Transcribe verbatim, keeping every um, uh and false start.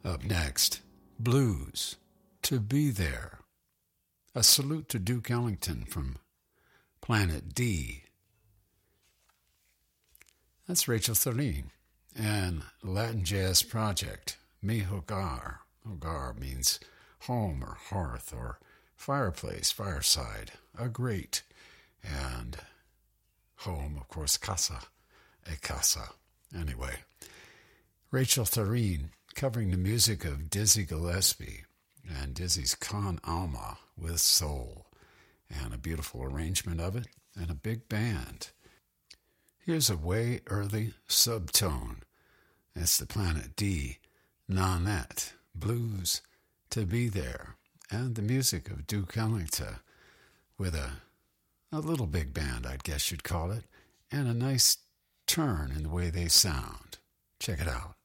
Up next, Blues, To Be There. A salute to Duke Ellington from Planet D. That's Rachel Thorin and Latin Jazz Project, Mi Hogar. Hogar means home or hearth or fireplace, fireside, a grate. And home, of course, casa, a casa. Anyway, Rachel Thorin covering the music of Dizzy Gillespie and Dizzy's Con Alma with soul, and a beautiful arrangement of it, and a big band. Here's a way early subtone. It's the Planet D, Nanette, Blues, To Be There, and the music of Duke Ellington with a, a little big band, I guess you'd call it, and a nice turn in the way they sound. Check it out.